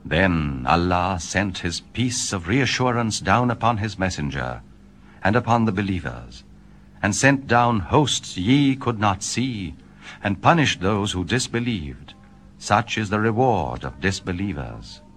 Then Allah sent his peace of reassurance down upon his messenger and upon the believers, and sent down hosts ye could not see, and punished those who disbelieved. Such is the reward of disbelievers.